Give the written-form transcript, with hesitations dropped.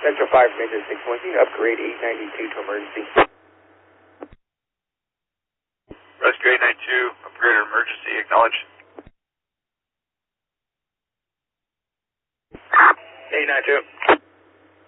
Metro 5, Major 6-1, you upgrade 892 to emergency. Rescue 892, upgrade emergency, acknowledge. 892.